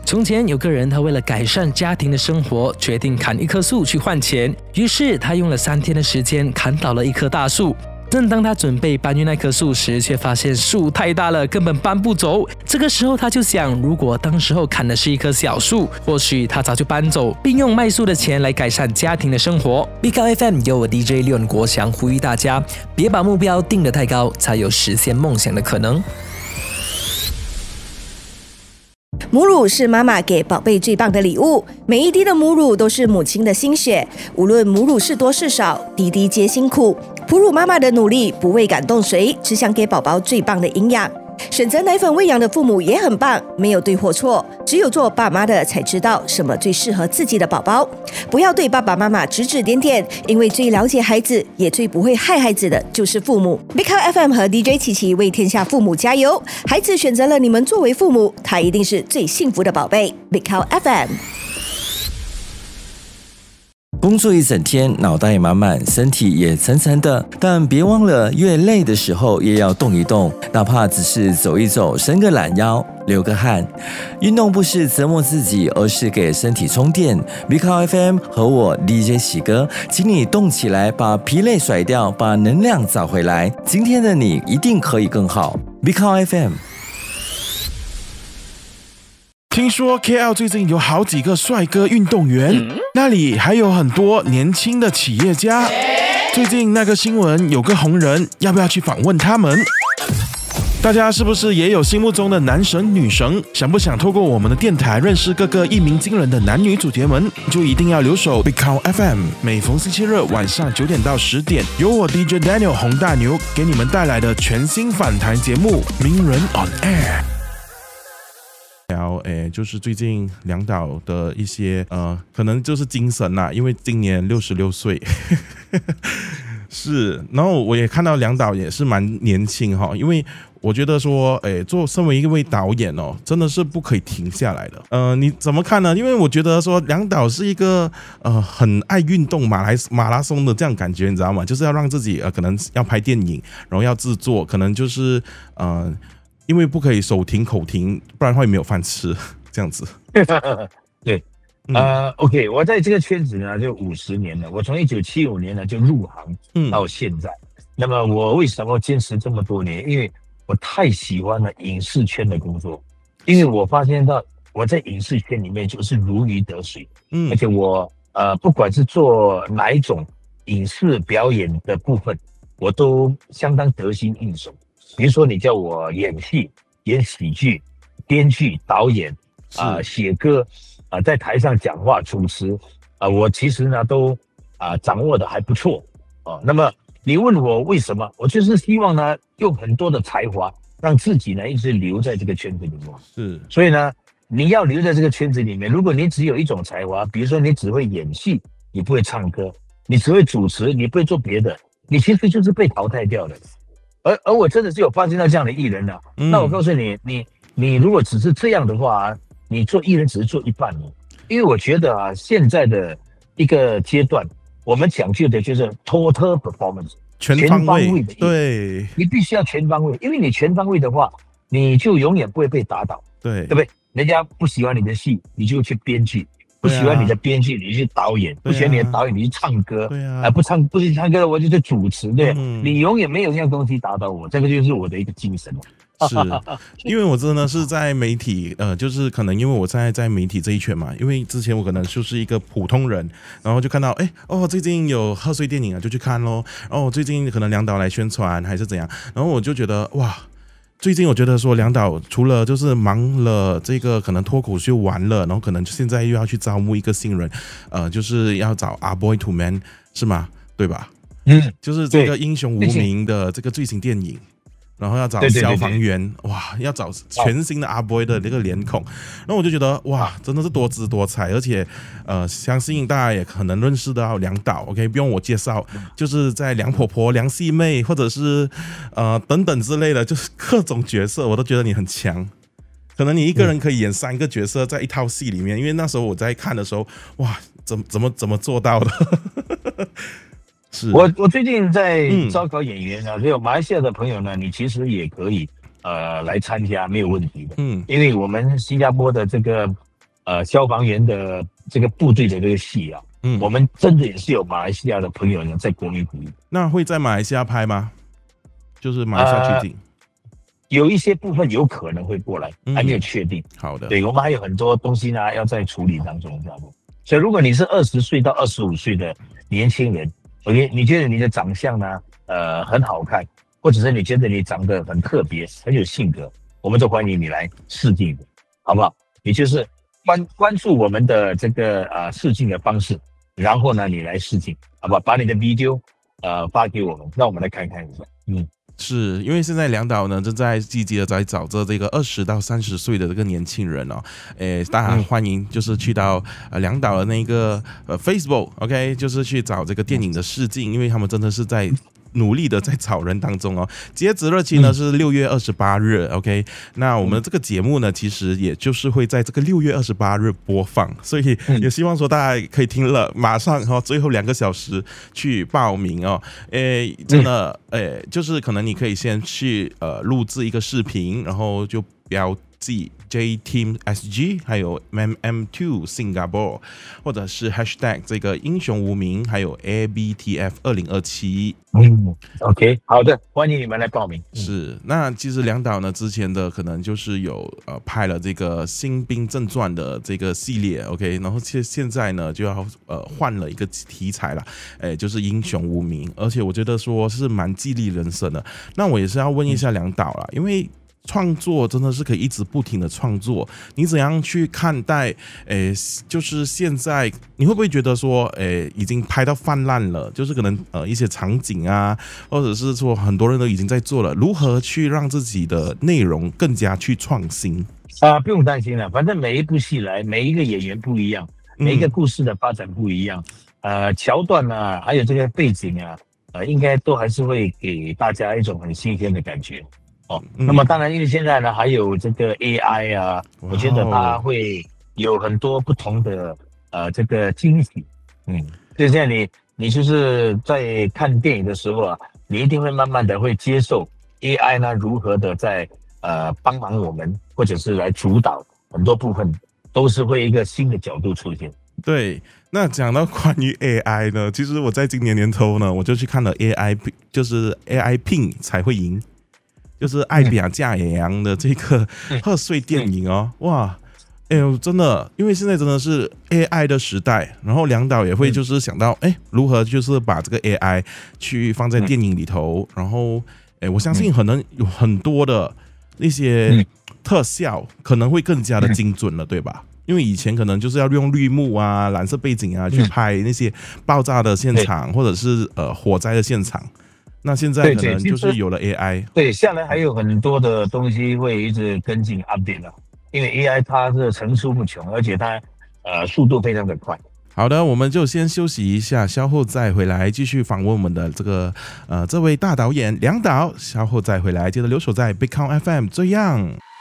从前有个人，他为了改善家庭的生活，决定砍一棵树去换钱。于是他用了3天的时间砍倒了一棵大树。正当他准备搬运那棵树时，却发现树太大了，根本搬不走。这个时候他就想，如果当时候砍的是一棵小树，或许他早就搬走，并用卖树的钱来改善家庭的生活。Big Cow FM 由我 DJ 廖国祥呼吁大家，别把目标定得太高，才有实现梦想的可能。 母乳是妈妈给宝贝最棒的礼物，每一滴的母乳都是母亲的心血，无论母乳是多是少，滴滴皆辛苦。哺乳妈妈的努力不为感动谁，只想给宝宝最棒的营养。选择奶粉喂养的父母也很棒，没有对或错，只有做爸妈的才知道什么最适合自己的宝宝。不要对爸爸妈妈指指点点，因为最了解孩子也最不会害孩子的就是父母。Big Cow FM 和 DJ 琪琪为天下父母加油，孩子选择了你们作为父母，他一定是最幸福的宝贝。Big Cow FM。 工作一整天，脑袋满满，身体也沉沉的，但别忘了，越累的时候也要动一动，哪怕只是走一走，伸个懒腰，流个汗。运动不是折磨自己，而是给身体充电。Big Cow FM 和我 DJ 喜哥，请你动起来，把疲累甩掉，把能量找回来。今天的你一定可以更好。Big Cow FM。 听说 KL 最近有好几个帅哥运动员，那里还有很多年轻的企业家。最近那个新闻有个红人，要不要去访问他们？大家是不是也有心目中的男神女神？想不想透过我们的电台认识各个一鸣惊人的男女主角们？就一定要留守 Big Cow FM， 每逢星期日晚上9点到10点，由我 DJ Daniel 洪大牛给你们带来的全新访谈节目《名人 on Air》。就是最近梁导的一些可能就是精神啦，因为今年66岁是，然后我也看到梁导也是蛮年轻哈，因为我觉得说身为一位导演哦，真的是不可以停下来的。你怎么看呢？因为我觉得说梁导是一个很爱运动马拉松的这样感觉，你知道吗？就是要让自己可能要拍电影，然后要制作，可能就是因为不可以手停口停，不然会没有饭吃，这样子。 对，OK， 我在这个圈子呢就50年了，我从1975年呢就入行到现在。那么我为什么坚持这么多年？因为我太喜欢了影视圈的工作，因为我发现到我在影视圈里面就是如鱼得水，而且我不管是做哪一种影视表演的部分，我都相当得心应手。比如说你叫我演戏、演喜剧、编剧、导演写歌在台上讲话、主持我其实呢都掌握的还不错那么你问我为什么，我就是希望呢用很多的才华让自己呢一直留在这个圈子里面。 是， 所以呢你要留在这个圈子里面，如果你只有一种才华，比如说你只会演戏，你不会唱歌，你只会主持，你不会做别的，你其实就是被淘汰掉的。而我真的是有发现到这样的艺人啊，那我告诉你，你如果只是这样的话，你做艺人只是做一半了。因为我觉得现在的一个阶段，我们讲究的就是 total performance， 全方位的， 对， 你必须要全方位，因为你全方位的话，你就永远不会被打倒，对不对？人家不喜欢你的戏，你就去编剧。不喜欢你的编剧，你去导演；不喜欢你的导演，你去唱歌。不去唱歌，我就去主持。对，你永远没有一样东西打倒我，这个就是我的一个精神。 是，因为我真的是在媒体，就是可能因为我在媒体这一圈嘛，因为之前我可能就是一个普通人，然后就看到，最近有贺岁电影就去看咯，最近可能梁导来宣传还是怎样，然后我就觉得哇。最近我觉得说梁导除了就是忙了这个可能脱口秀完了，然后可能现在又要去招募一个新人，就是要找阿 boy to man 是吗？对吧？就是这个英雄无名的这个最新电影，然后要找消防员，哇，要找全新的阿 boy 的那个脸孔，然后我就觉得哇，真的是多姿多彩，而且相信大家也可能认识到梁导 ，OK， 不用我介绍，就是在梁婆婆、梁细妹或者是等等之类的，就是各种角色，我都觉得你很强。可能你一个人可以演3个角色在一套戏里面，因为那时候我在看的时候，哇，怎么做到的？是我最近在招考演员所以马来西亚的朋友呢，你其实也可以来参加，没有问题的。因为我们新加坡的这个消防员的这个部队的这个戏啊，我们真的也是有马来西亚的朋友呢在国内鼓励。 那会在马来西亚拍吗？就是马来西亚取景。 有一些部分有可能会过来，还没有确定。 好的， 对，我们还有很多东西呢要在处理当中，知道不？所以如果你是20岁到25岁的年轻人 ，OK， 你觉得你的长相呢，很好看，或者是你觉得你长得很特别，很有性格，我们都欢迎你来试镜的，好不好？也就是关注我们的这个试镜的方式，然后呢，你来试镜，好不好？把你的 video 发给我们，让我们来看看一下， 是因为现在梁导呢正在积极的在找着这个20到30岁的这个年轻人哦，大家欢迎就是去到梁导的那个Facebook OK， 就是去找这个电影的试镜，因为他们真的是在努力的在找人当中哦。截止日期呢是6月28日 OK， 那我们这个节目呢其实也就是会在这个6月28日播放，所以也希望说大家可以听了马上最后2个小时去报名哦。真的就是可能你可以先去录制一个视频，然后就标记 JTeam SG 还有 MM2 Singapore， 或者是 hashtag 这个英雄无名，还有 ABTF 2027。 OK， 好的，欢迎你们来报名。 是，那其实梁导呢之前的可能就是有拍了这个新兵正传的这个系列 OK， 然后现在呢就要换了一个题材了，就是英雄无名，而且我觉得说是蛮激励人生的。那我也是要问一下梁导啦，因为创作真的是可以一直不停的创作，你怎样去看待？就是现在你会不会觉得说，已经拍到泛滥了？就是可能一些场景啊，或者是说很多人都已经在做了，如何去让自己的内容更加去创新？ 不用担心了，反正每一部戏来，每一个演员不一样，每一个故事的发展不一样，桥段啊，还有这个背景啊，应该都还是会给大家一种很新鲜的感觉。那么当然，因为现在呢还有这个 AI 啊，我觉得它会有很多不同的这个惊喜。就像你就是在看电影的时候啊，你一定会慢慢的会接受 AI 呢如何的在帮忙我们，或者是来主导很多部分，都是会一个新的角度出现。 对，那讲到关于 AI 呢，其实我在今年年头呢，我就去看了 AI， 就是 AI 拼才会赢。就是爱比亚加野羊的这个贺岁电影哦，哇，真的，因为现在真的是 AI 的时代，然后梁导也会就是想到，如何就是把这个 AI 去放在电影里头，然后，我相信可能有很多的那些特效可能会更加的精准了，对吧？因为以前可能就是要用绿幕啊、蓝色背景啊去拍那些爆炸的现场，或者是火灾的现场。那现在可能就是有了 AI， 对，下来还有很多的东西会一直跟进 update 了，因为 AI 它是层出不穷，而且它速度非常的快。 好的，我们就先休息一下，稍后再回来继续访问我们的这位大导演梁导，稍后再回来，接着留守在 Big Count FM 这样。